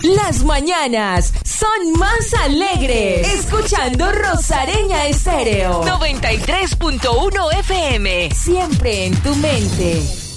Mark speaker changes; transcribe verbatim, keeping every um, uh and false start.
Speaker 1: Las mañanas son más alegres. Escuchando Rosareña Estéreo. noventa y tres punto uno F M. Siempre en tu mente.